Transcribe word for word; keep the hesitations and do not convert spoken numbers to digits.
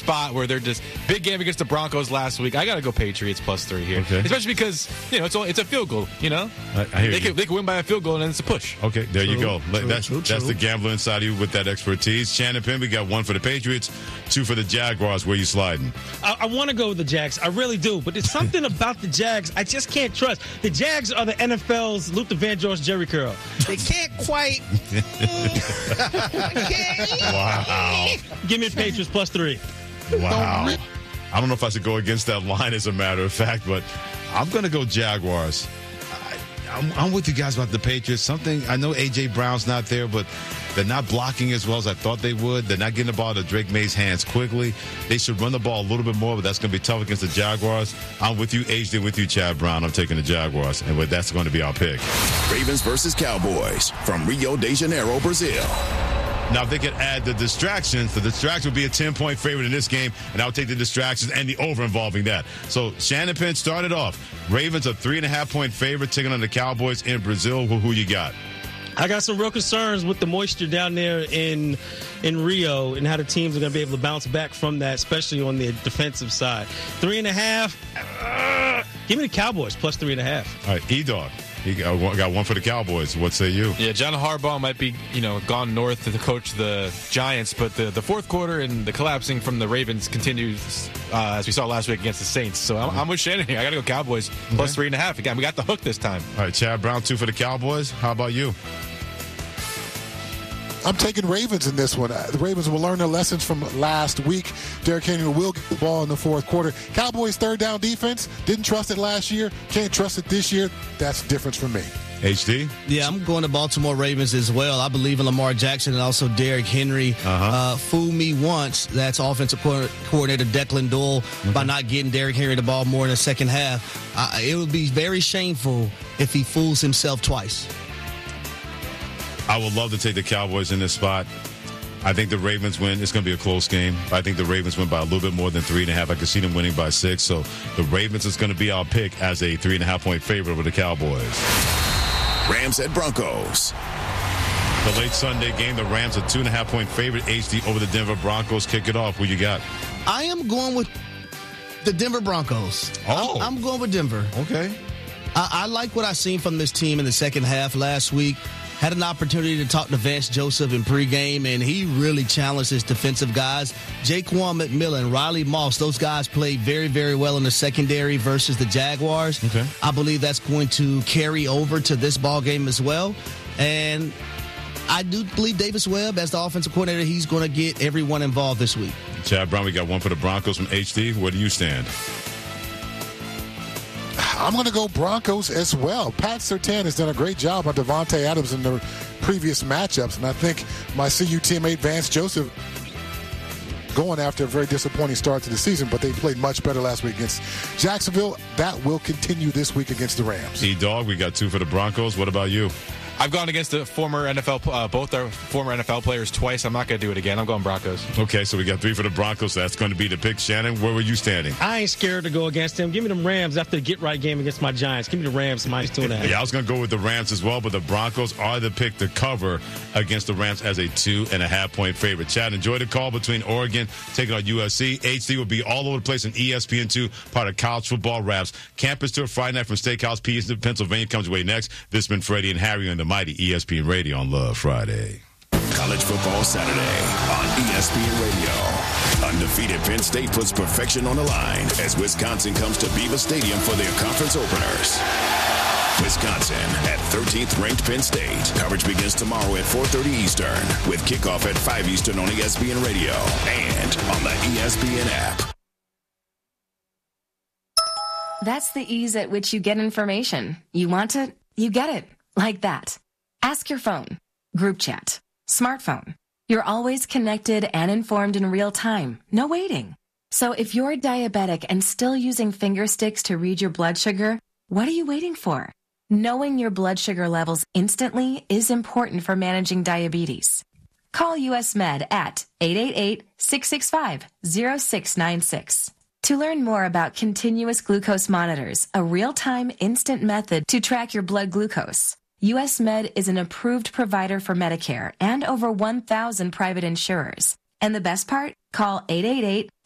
spot where they're just big game against the Broncos last week. I got to go Patriots plus three here, okay. Especially because you know it's only, it's a field goal. You know, I, I hear they you. can they can win by a field goal and then it's a push. Okay, there True, you go. true, that's true, that's true. the gambler inside of you with that expertise. Shannon Penn, we got one for the Patriots, two for the Jaguars. Where you sliding? I, I want to go with the Jags. I really do. But there's something about the Jags I just can't trust. The Jags are the N F L's Luther Vandross Jerry Curl. They can't quite. Wow. Give me the Patriots plus three. Wow. I don't know if I should go against that line as a matter of fact, but I'm going to go Jaguars. I, I'm, I'm with you guys about the Patriots. Something, I know A J Brown's not there, but they're not blocking as well as I thought they would. They're not getting the ball to Drake May's hands quickly. They should run the ball a little bit more, but that's going to be tough against the Jaguars. I'm with you, H D, with you, Chad Brown. I'm taking the Jaguars, and that's going to be our pick. Ravens versus Cowboys from Rio de Janeiro, Brazil. Now, if they could add the distractions, the distraction would be a ten-point favorite in this game, and I would take the distractions and the over involving that. So, Shannon Penn started off. Ravens a three-and-a-half-point favorite, taking on the Cowboys in Brazil. Who, who you got? I got some real concerns with the moisture down there in in Rio and how the teams are going to be able to bounce back from that, especially on the defensive side. Three and a half. Uh, give me the Cowboys plus three and a half. All right, E-Dog. He got one for the Cowboys. What say you? Yeah, John Harbaugh might be, you know, gone north to coach the Giants, but the, the fourth quarter and the collapsing from the Ravens continues, uh, as we saw last week against the Saints. So I'm, I'm with Shannon here. I got to go Cowboys plus three and a half. Again, we got the hook this time. All right, Chad Brown, two for the Cowboys. How about you? I'm taking Ravens in this one. The Ravens will learn their lessons from last week. Derrick Henry will get the ball in the fourth quarter. Cowboys' third down defense, didn't trust it last year, can't trust it this year. That's the difference for me. H D? Yeah, I'm going to Baltimore Ravens as well. I believe in Lamar Jackson and also Derrick Henry. Uh-huh. Uh, fool me once. That's offensive co- coordinator Declan Doyle mm-hmm. by not getting Derrick Henry the ball more in the second half. Uh, it would be very shameful if he fools himself twice. I would love to take the Cowboys in this spot. I think the Ravens win. It's going to be a close game. I think the Ravens win by a little bit more than three and a half. I could see them winning by six. So the Ravens is going to be our pick as a three and a half point favorite over the Cowboys. Rams at Broncos. The late Sunday game, the Rams are two and a half point favorite. H D over the Denver Broncos. Kick it off. Who you got? I am going with the Denver Broncos. Oh. I'm, I'm going with Denver. Okay. I, I like what I've seen from this team in the second half last week. Had an opportunity to talk to Vance Joseph in pregame, and he really challenged his defensive guys. Jaquan McMillan, Riley Moss, those guys played very, very well in the secondary versus the Jaguars. Okay. I believe that's going to carry over to this ball game as well. And I do believe Davis Webb, as the offensive coordinator, he's going to get everyone involved this week. Chad Brown, we got one for the Broncos from H D. Where do you stand? I'm going to go Broncos as well. Pat Surtain has done a great job on Devontae Adams in the previous matchups, and I think my C U teammate Vance Joseph going after a very disappointing start to the season, but they played much better last week against Jacksonville. That will continue this week against the Rams. E-Dog, we got two for the Broncos. What about you? I've gone against the former N F L, uh, both our former N F L players twice. I'm not going to do it again. I'm going Broncos. Okay, so we got three for the Broncos. That's going to be the pick. Shannon, where were you standing? I ain't scared to go against them. Give me the Rams after the get-right game against my Giants. Give me the Rams minus two and a half. Yeah, I was going to go with the Rams as well, but the Broncos are the pick to cover against the Rams as a two and a half point favorite. Chad, enjoy the call between Oregon taking on U S C. H D will be all over the place on E S P N two, part of College Football Wraps. Campus tour Friday night from Steakhouse Pennsylvania comes your way next. This has been Freddie and Harry on the mighty E S P N Radio on Love Friday. College Football Saturday on E S P N Radio. Undefeated Penn State puts perfection on the line as Wisconsin comes to Beaver Stadium for their conference openers. Wisconsin at thirteenth ranked Penn State. Coverage begins tomorrow at four thirty Eastern with kickoff at five Eastern on E S P N Radio and on the E S P N app. That's the ease at which you get information. You want it, you get it. Like that. Ask your phone. Group chat. Smartphone. You're always connected and informed in real time. No waiting. So if you're diabetic and still using finger sticks to read your blood sugar, what are you waiting for? Knowing your blood sugar levels instantly is important for managing diabetes. Call U S Med at eight eight eight, six six five, zero six nine six. To learn more about continuous glucose monitors, a real-time instant method to track your blood glucose, U S Med is an approved provider for Medicare and over one thousand private insurers. And the best part? Call eight eight eight,